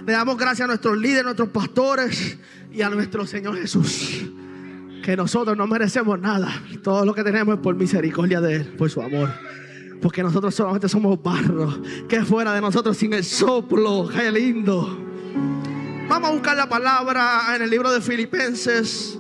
Le damos gracias a nuestros líderes, nuestros pastores y a nuestro Señor Jesús, que nosotros no merecemos nada. Todo lo que tenemos es por misericordia de Él, por su amor. Porque nosotros solamente somos barro, que fuera de nosotros sin el soplo. ¡Qué lindo! Vamos a buscar la palabra en el libro de Filipenses.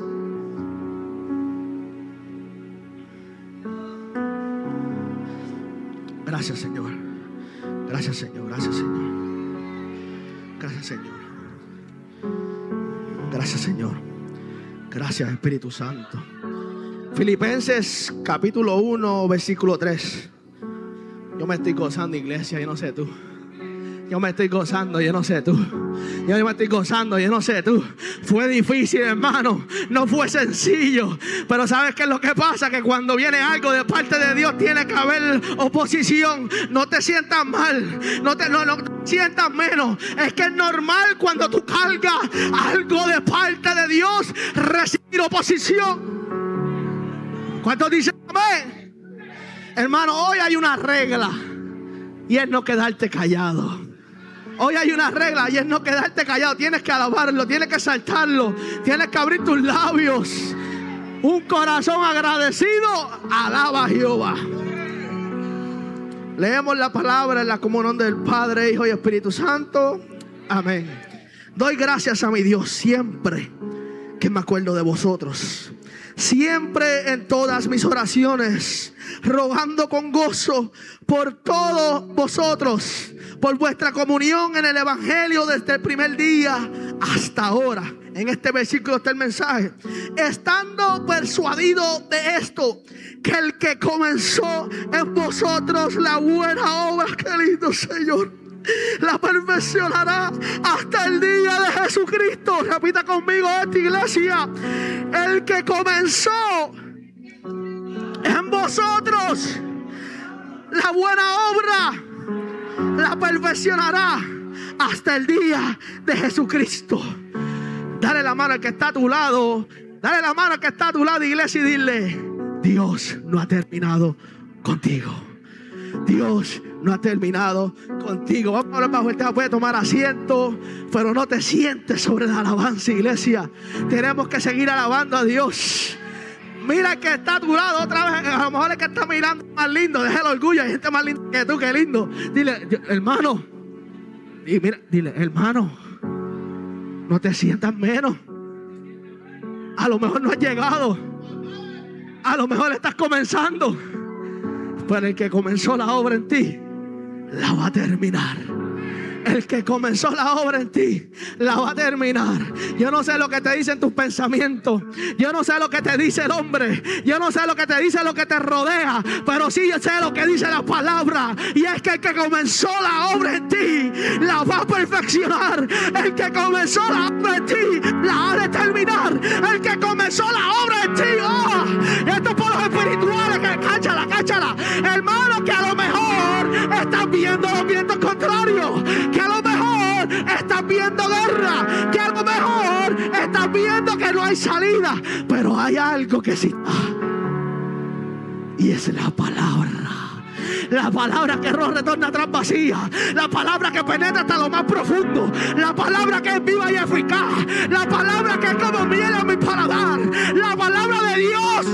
Gracias, Señor. Gracias, Señor. Gracias, Señor. Gracias, Señor. Gracias, Señor. Gracias, Espíritu Santo. Filipenses capítulo 1, versículo 3. Yo me estoy gozando, iglesia, yo no sé tú. Yo me estoy gozando, yo no sé tú. Yo me estoy gozando, yo no sé tú. Fue difícil, hermano. No fue sencillo. Pero ¿sabes qué es lo que pasa? Que cuando viene algo de parte de Dios, tiene que haber oposición. No te sientas mal. No te sientas menos. Es que es normal cuando tú cargas algo de parte de Dios, recibir oposición. ¿Cuántos dicen amén? Hermano, hoy hay una regla. Y es no quedarte callado. Hoy hay una regla y es no quedarte callado. Tienes que alabarlo, tienes que exaltarlo, tienes que abrir tus labios. Un corazón agradecido alaba a Jehová. Leemos la palabra en la comunión del Padre, Hijo y Espíritu Santo. Amén. Doy gracias a mi Dios siempre que me acuerdo de vosotros. Siempre en todas mis oraciones, rogando con gozo por todos vosotros, por vuestra comunión en el Evangelio desde el primer día hasta ahora. En este versículo está el mensaje. Estando persuadido de esto, que el que comenzó en vosotros la buena obra, qué lindo, Señor, la perfeccionará hasta el día de Jesucristo. Repita conmigo esta, iglesia. El que comenzó en vosotros la buena obra, la perfeccionará hasta el día de Jesucristo. Dale la mano al que está a tu lado. Dale la mano al que está a tu lado, iglesia, y dile: Dios no ha terminado contigo. Dios no ha terminado contigo. Vamos a hablar bajo el tema. Puede tomar asiento, pero no te sientes sobre la alabanza, iglesia. Tenemos que seguir alabando a Dios. Mira el que está a tu lado otra vez. A lo mejor el que está mirando más lindo. Deja el orgullo. Hay gente más linda que tú, qué lindo. Dile: hermano. Y mira, dile: hermano, no te sientas menos. A lo mejor no has llegado. A lo mejor estás comenzando. Pero el que comenzó la obra en ti la va a terminar. El que comenzó la obra en ti la va a terminar. Yo no sé lo que te dicen tus pensamientos. Yo no sé lo que te dice el hombre. Yo no sé lo que te dice lo que te rodea. Pero sí yo sé lo que dice la palabra. Y es que el que comenzó la obra en ti la va a perfeccionar. El que comenzó la obra en ti la ha de terminar. El que comenzó la obra en ti, oh, esto es por los espirituales, que cáchala. Hermano, que a lo mejor estás viendo los vientos contrarios, que a lo mejor estás viendo guerra, que a lo mejor estás viendo que no hay salida, pero hay algo que sí está, y es la palabra. La palabra que no retorna atrás vacía. La palabra que penetra hasta lo más profundo. La palabra que es viva y eficaz. La palabra que es como miel a mi paladar. La palabra de Dios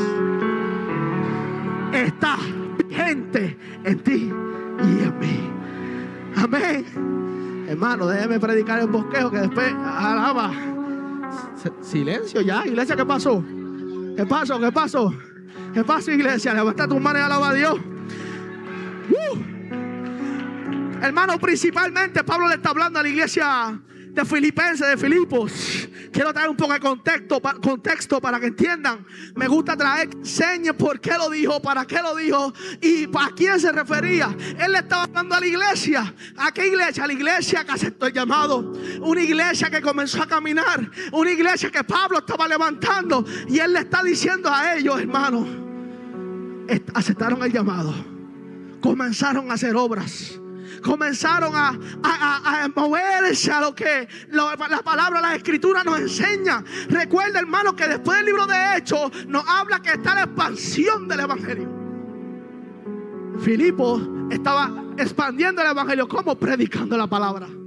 está vigente en ti y en mí. Amén. Hermano, déjeme predicar el bosquejo, que después alaba. Silencio ya, iglesia. ¿Qué pasó? ¿Qué pasó, iglesia? Levanta tus manos y alaba a Dios. Hermano, principalmente Pablo le está hablando a la iglesia de Filipenses, de Filipos. Quiero traer un poco de contexto para que entiendan. Me gusta traer, enseñe por qué lo dijo, para qué lo dijo y para quién se refería. Él le estaba hablando a la iglesia. ¿A qué iglesia? A la iglesia que aceptó el llamado. Una iglesia que comenzó a caminar. Una iglesia que Pablo estaba levantando. Y él le está diciendo a ellos, hermanos, aceptaron el llamado. Comenzaron a hacer obras. Comenzaron a moverse a lo que la palabra, la escritura nos enseña. Recuerda, hermano, que después del libro de Hechos nos habla que está la expansión del evangelio. Filipos estaba expandiendo el evangelio. ¿Cómo? Predicando la palabra.